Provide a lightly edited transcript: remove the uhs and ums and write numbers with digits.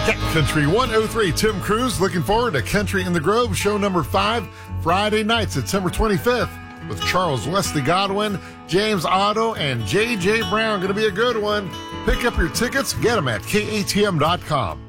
Cat Country 103, Tim Cruz looking forward to Country in the Grove, show number 5, Friday night, September 25th, with Charles Wesley Godwin, James Otto, and J.J. Brown. Going to be a good one. Pick up your tickets. Get them at katm.com.